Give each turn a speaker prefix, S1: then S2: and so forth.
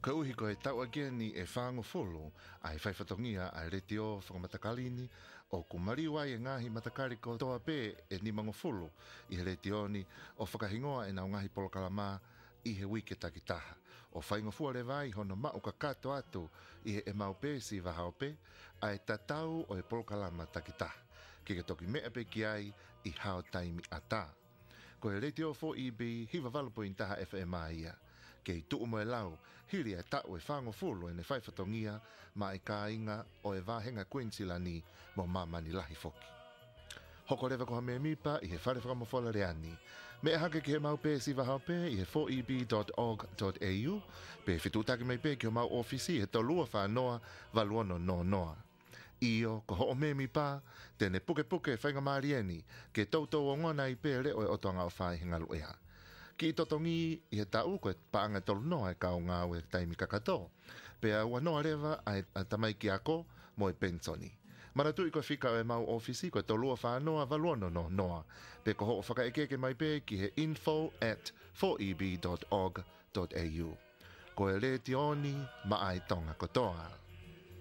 S1: Ka uhi ko e tau agia ni e whaango folo ai whaifatongia ai retio whakamatakalini o kumari wai e ngahi matakari ko toa pē e ni mango folo i he retio ni o whakahingoa e nau ngahi polokalama i he wike takitaha. O whaingo fua le vai hono mau ka kato atu i he e mau pē si wahao pē ai tatau o e polokalama takitaha. Ke ke toki mea pē ki ai i hao taimi ata. Ko e retio 4EB hiwa valapo intaha FMA ia. Kei tuu mo e lau, hiri e tau e whango fulu e ne whaifatongia ma e ka inga o e wahenga Queensland mo mamani lahi foki. Hoko rewa ko me mipa i he whare whakamofola reani. Me e hake ki he mau pē si wahao pē i he 4eb.org.au pe whitutaki mai pē ki o mau ofisi he tolua whanoa waluono no noa. Io, ko ho me mipa, tene puke puke whainga marieni ke tautou o ngona i pē reo e otoanga o whai hinga luea. Ki totongi i he tau koe paanga tolu noa e kao ngā ue taimi kakato. Pea ua noa rewa a tamai ki ako mo e pensoni. Maratu i koe whika o e mau ofisi koe tolua whanoa valuono no noa. Pe ko ho o whakaekeke mai pē ki he info@4eb.org.au. Ko e re tioni ma ai tonga kotoa.